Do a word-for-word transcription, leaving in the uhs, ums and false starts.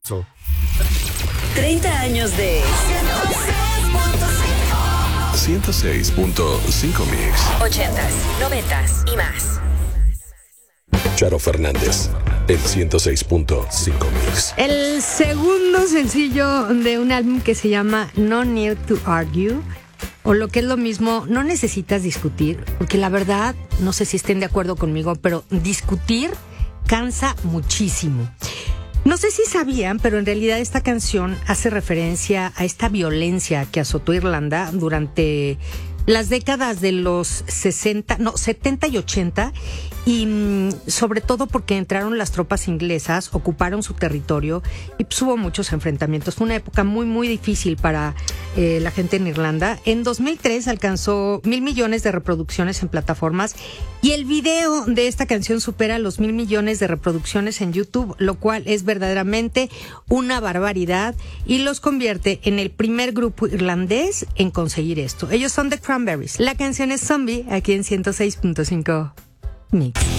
esto. treinta años de ciento seis punto cinco Mix. ochentas, noventas y más. Charo Fernández, el ciento seis punto cinco Mix. El segundo sencillo de un álbum que se llama No Need to Argue, o lo que es lo mismo, no necesitas discutir, porque la verdad, no sé si estén de acuerdo conmigo, pero discutir cansa muchísimo. No sé si sabían, pero en realidad esta canción hace referencia a esta violencia que azotó Irlanda durante las décadas de los sesenta, no, setenta y ochenta, y mmm, sobre todo porque entraron las tropas inglesas, ocuparon su territorio y pues, hubo muchos enfrentamientos. Fue una época muy, muy difícil para eh, la gente en Irlanda. En dos mil tres alcanzó mil millones de reproducciones en plataformas y el video de esta canción supera los mil millones de reproducciones en YouTube, lo cual es verdaderamente una barbaridad y los convierte en el primer grupo irlandés en conseguir esto. Ellos son The Cranberries. La canción es Zombie, aquí en ciento seis punto cinco Mix.